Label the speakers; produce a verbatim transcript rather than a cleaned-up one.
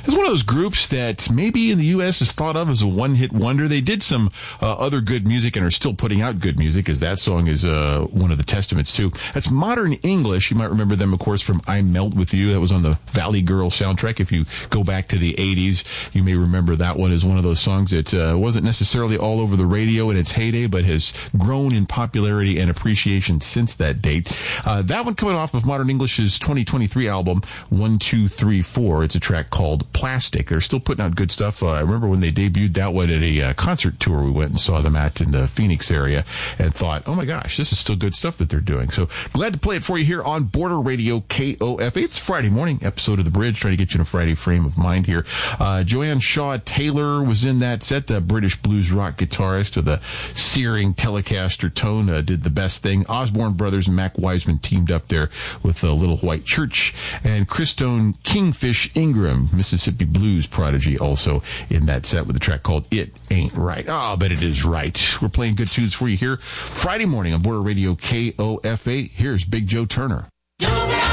Speaker 1: It's one of those groups that maybe in the U S is thought of as a one-hit wonder. They did some uh, other good music and are still putting out good music, as that song is uh, one of the testaments too. That's Modern English. You might remember them, of course, from I Melt With You. That was on the Valley Girl soundtrack. If you go back to the eighties, you may remember that one as one of those songs that uh, wasn't necessarily all over the radio in its heyday, but has grown in popularity and appreciation since that date. Uh, that one coming off of Modern English's twenty twenty-three album, one two three four. It's a track called Plastic. They're still putting out good stuff. Uh, I remember when they debuted that one at a uh, concert tour we went and saw them at in the Phoenix area and thought, oh my gosh, this is still good stuff that they're doing. So glad to play it for you here on Border Radio K O F A. It's Friday morning episode of The Bridge, trying to get you in a Friday frame of mind here. Uh, Joanne Shaw Taylor was in that set, the British blues rock guitarist with a searing Telecaster tone, uh, did the best thing. Osborne Brothers and Mac Wiseman teamed up there with a Little White Church, and Christone Kingfish Ingram, Mississippi blues prodigy, also in that set with a track called It Ain't Right. Oh, but it is right. We're playing good tunes for you here Friday morning on Border Radio K O F A. Here's Big Joe Turner.